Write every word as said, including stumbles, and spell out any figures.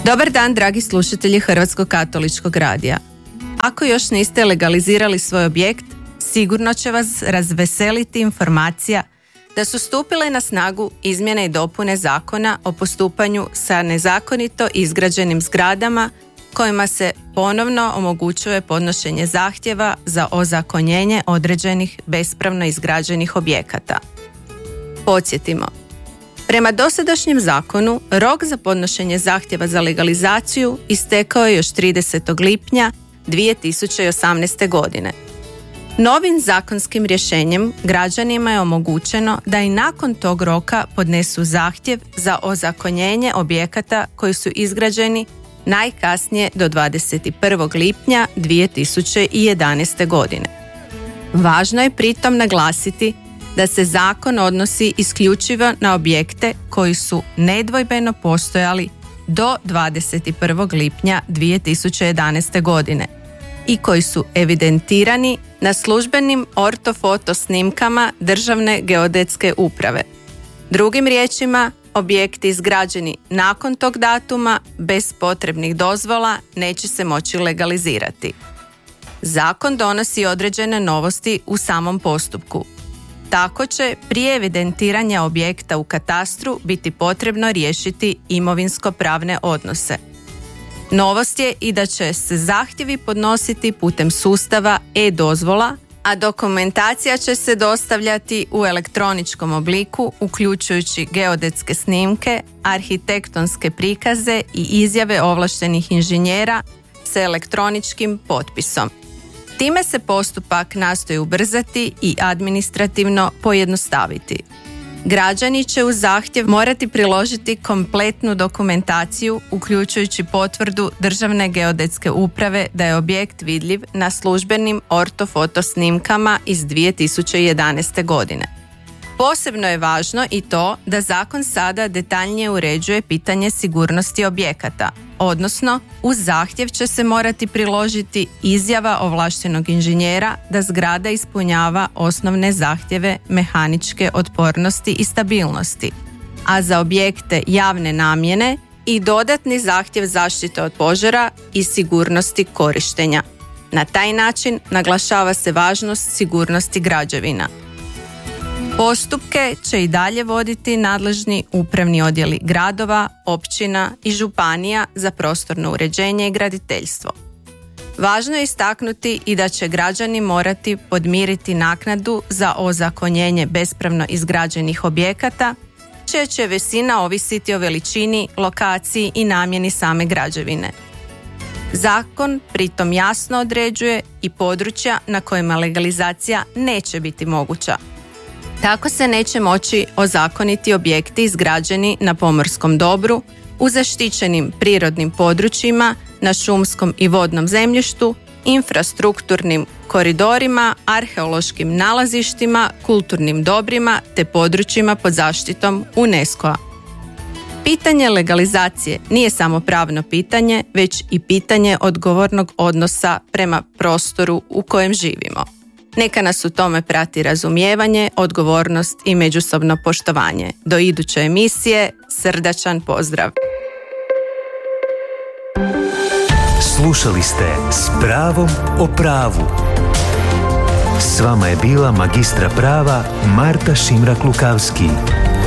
Dobar dan, dragi slušatelji Hrvatskog katoličkog radija. Ako još niste legalizirali svoj objekt, sigurno će vas razveseliti informacija da su stupile na snagu izmjene i dopune Zakona o postupanju sa nezakonito izgrađenim zgradama kojima se ponovno omogućuje podnošenje zahtjeva za ozakonjenje određenih bespravno izgrađenih objekata. Podsjetimo, prema dosadašnjem zakonu, rok za podnošenje zahtjeva za legalizaciju istekao je još tridesetog lipnja dvije tisuće osamnaeste. godine. Novim zakonskim rješenjem građanima je omogućeno da i nakon tog roka podnesu zahtjev za ozakonjenje objekata koji su izgrađeni najkasnije do dvadeset prvog lipnja dvije tisuće jedanaeste. godine. Važno je pritom naglasiti da se zakon odnosi isključivo na objekte koji su nedvojbeno postojali do dvadeset prvog lipnja dvije tisuće jedanaeste. godine i koji su evidentirani na službenim ortofoto snimkama Državne geodetske uprave. Drugim riječima, objekti izgrađeni nakon tog datuma bez potrebnih dozvola neće se moći legalizirati. Zakon donosi određene novosti u samom postupku. Tako će prije evidentiranja objekta u katastru biti potrebno riješiti imovinsko-pravne odnose. Novost je i da će se zahtjevi podnositi putem sustava e-dozvola, a dokumentacija će se dostavljati u elektroničkom obliku, uključujući geodetske snimke, arhitektonske prikaze i izjave ovlaštenih inženjera s elektroničkim potpisom. Time se postupak nastoji ubrzati i administrativno pojednostaviti. Građani će uz zahtjev morati priložiti kompletnu dokumentaciju, uključujući potvrdu Državne geodetske uprave da je objekt vidljiv na službenim ortofoto snimkama iz dvije tisuće jedanaeste. godine. Posebno je važno i to da zakon sada detaljnije uređuje pitanje sigurnosti objekata, odnosno uz zahtjev će se morati priložiti izjava ovlaštenog inženjera da zgrada ispunjava osnovne zahtjeve mehaničke otpornosti i stabilnosti, a za objekte javne namjene i dodatni zahtjev zaštite od požara i sigurnosti korištenja. Na taj način naglašava se važnost sigurnosti građevina. Postupke će i dalje voditi nadležni upravni odjeli gradova, općina i županija za prostorno uređenje i graditeljstvo. Važno je istaknuti i da će građani morati podmiriti naknadu za ozakonjenje bespravno izgrađenih objekata, čija će visina ovisiti o veličini, lokaciji i namjeni same građevine. Zakon pritom jasno određuje i područja na kojima legalizacija neće biti moguća. Tako se neće moći ozakoniti objekti izgrađeni na pomorskom dobru, u zaštićenim prirodnim područjima, na šumskom i vodnom zemljištu, infrastrukturnim koridorima, arheološkim nalazištima, kulturnim dobrima te područjima pod zaštitom UNESCO-a. Pitanje legalizacije nije samo pravno pitanje, već i pitanje odgovornog odnosa prema prostoru u kojem živimo. Neka nas u tome prati razumijevanje, odgovornost i međusobno poštovanje. Do iduće emisije, srdačan pozdrav. Slušali ste S pravom o pravu. S vama je bila magistra prava Marta Šimrak-Lukavski.